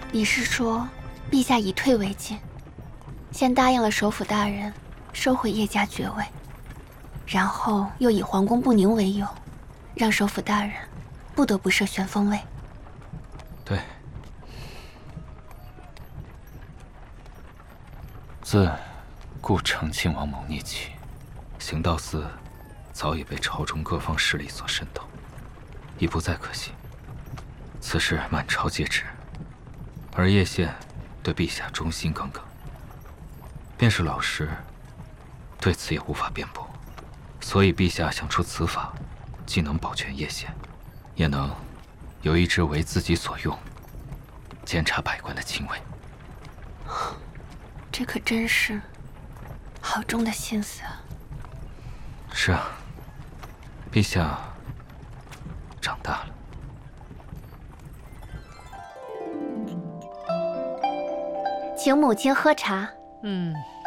你是说，陛下以退为进，先答应了首辅大人收回叶家爵位，然后又以皇宫不宁为由，让首辅大人不得不设玄风位。 对。自故城亲王谋逆起，行道寺早已被朝中各方势力所渗透，已不再可信。此事满朝皆知，而叶县对陛下忠心耿耿，便是老师对此也无法辩驳。所以陛下想出此法，既能保全叶县，也能有一支为自己所用，监察百官的亲卫。 这可真是好重的心思啊！ 是啊，陛下长大了。 请母亲喝茶。